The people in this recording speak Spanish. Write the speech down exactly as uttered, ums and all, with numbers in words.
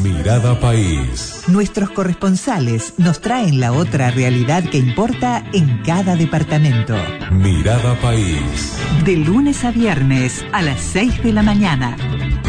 Mirada País. Nuestros corresponsales nos traen la otra realidad que importa en cada departamento. Mirada País. De lunes a viernes a las seis de la mañana.